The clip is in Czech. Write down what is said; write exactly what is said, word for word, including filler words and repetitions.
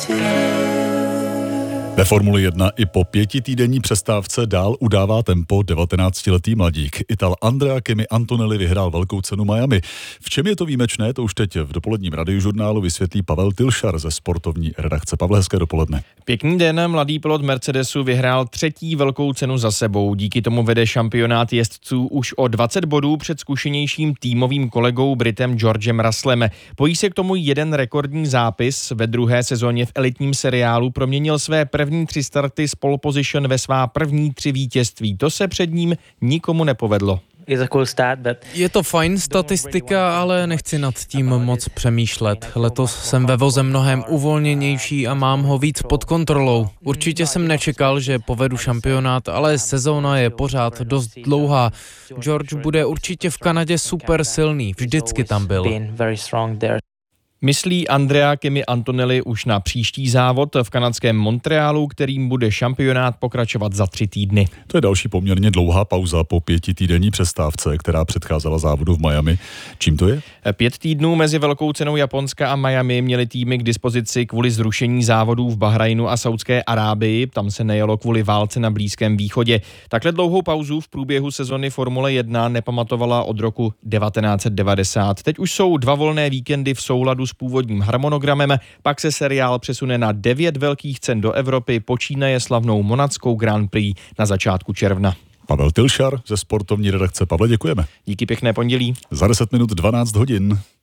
Ve Formuli jedna i po pětitýdenní přestávce dál udává tempo devatenáctiletý mladík. Ital Andrea Kimi Antonelli vyhrál velkou cenu Miami. V čem je to výjimečné, to už teď v dopoledním radiožurnálu vysvětlí Pavel Tilšar ze sportovní redakce. Pavle, hezké dopoledne. Pěkný den, mladý pilot Mercedesu vyhrál třetí velkou cenu za sebou. Díky tomu vede šampionát jezdců už o dvacet bodů před zkušenějším týmovým kolegou Britem Georgem Russellem. Pojí se k tomu jeden rekordní zápis. Ve druhé sezóně v elitním seriálu proměnil své první tři starty z pole position ve svá první tři vítězství. To se před ním nikomu nepovedlo. Je to fajn statistika, ale nechci nad tím moc přemýšlet. Letos jsem ve voze mnohem uvolněnější a mám ho víc pod kontrolou. Určitě jsem nečekal, že povedu šampionát, ale sezóna je pořád dost dlouhá. George bude určitě v Kanadě super silný, vždycky tam byl. Myslí Andrea Kimi Antonelli už na příští závod v kanadském Montrealu, kterým bude šampionát pokračovat za tři týdny. To je další poměrně dlouhá pauza po pětitýdenní přestávce, která předcházela závodu v Miami. Čím to je? Pět týdnů mezi Velkou cenou Japonska a Miami měli týmy k dispozici kvůli zrušení závodů v Bahrajnu a Saudské Arábii. Tam se nejelo kvůli válce na Blízkém východě. Takhle dlouhou pauzu v průběhu sezony Formule jedna nepamatovala od roku devatenáct set devadesát. Teď už jsou dva volné víkendy v souladu s původním harmonogramem, pak se seriál přesune na devět velkých cen do Evropy, počínaje slavnou monackou Grand Prix na začátku června. Pavel Tilšar ze sportovní redakce. Pavle, děkujeme. Díky, pěkné pondělí. Za deset minut dvanáct hodin.